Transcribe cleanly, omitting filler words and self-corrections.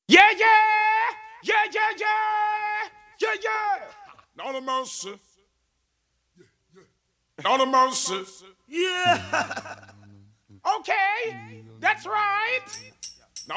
Yeah, yeah, yeah, yeah, yeah, yeah, yeah. Lord of mercy. Lord of mercy. Yeah. Okay, that's right.